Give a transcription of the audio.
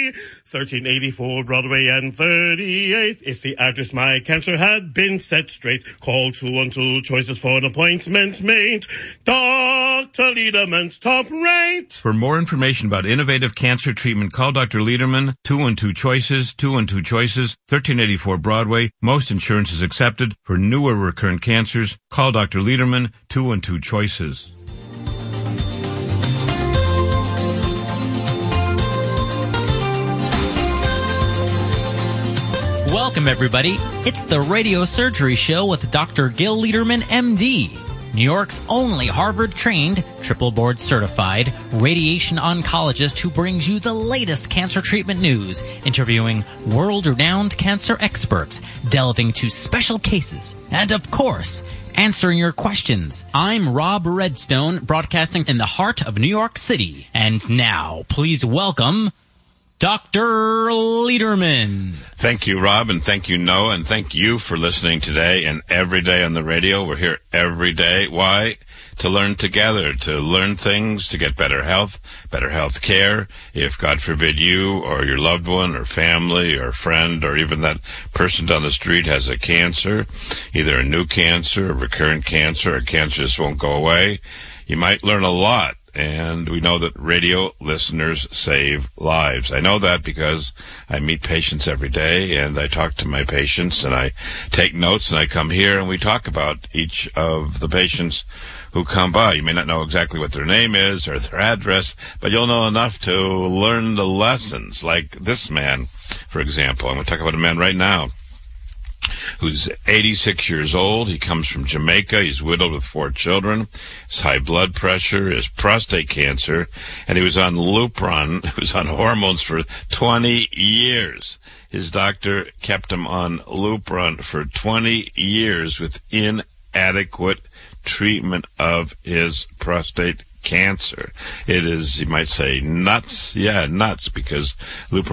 1384 Broadway and 38th. If the address my cancer had been set straight, call 212 choices for an appointment made. Dr. Lederman's top rate. For more information about innovative cancer treatment, call Dr. Lederman, 212 choices, 212 choices, 1384 Broadway. Most insurance is accepted. For newer recurrent cancers, call Dr. Lederman, 212 choices. Welcome, everybody. It's the Radio Surgery Show with Dr. Gil Lederman, MD, New York's only Harvard-trained, triple board-certified radiation oncologist who brings you the latest cancer treatment news, interviewing world-renowned cancer experts, delving to special cases, and, of course, answering your questions. I'm Rob Redstone, broadcasting in the heart of New York City. And now, please welcome Dr. Lederman. Thank you, Rob, and thank you, Noah, and thank you for listening today and every day on the radio. We're here every day. Why? To learn together, to learn things, to get better health care. If, God forbid, you or your loved one or family or friend or even that person down the street has a cancer, either a new cancer, a recurrent cancer, or cancer just won't go away, you might learn a lot. And we know that radio listeners save lives. I know that because I meet patients every day, and I talk to my patients, and I take notes, and I come here, and we talk about each of the patients who come by. You may not know exactly what their name is or their address, but you'll know enough to learn the lessons. Like this man, for example. I'm going to talk about a man right now who's 86 years old. He comes from Jamaica. He's widowed with 4 children. His high blood pressure, his prostate cancer, and he was on Lupron. He was on hormones for 20 years. His doctor kept him on Lupron for 20 years with inadequate treatment of his prostate cancer. It is, you might say, nuts. Yeah, nuts, because Lupron